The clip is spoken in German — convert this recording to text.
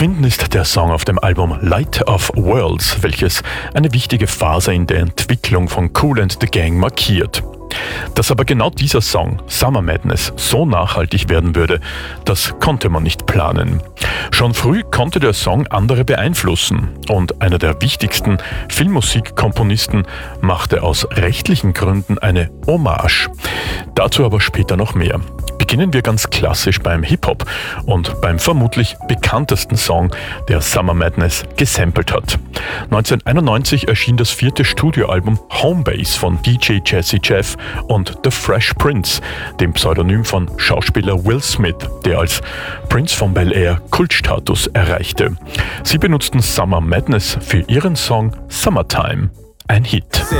finden ist der Song auf dem Album Light of Worlds, welches eine wichtige Phase in der Entwicklung von Kool and the Gang markiert. Dass aber genau dieser Song, Summer Madness, so nachhaltig werden würde, das konnte man nicht planen. Schon früh konnte der Song andere beeinflussen und einer der wichtigsten Filmmusikkomponisten machte aus rechtlichen Gründen eine Hommage. Dazu aber später noch mehr. Beginnen wir ganz klassisch beim Hip-Hop und beim vermutlich bekanntesten Song, der Summer Madness gesampelt hat. 1991 erschien das 4. Studioalbum Homebase von DJ Jazzy Jeff und The Fresh Prince, dem Pseudonym von Schauspieler Will Smith, der als Prince von Bel-Air Kultstatus erreichte. Sie benutzten Summer Madness für ihren Song Summertime, ein Hit.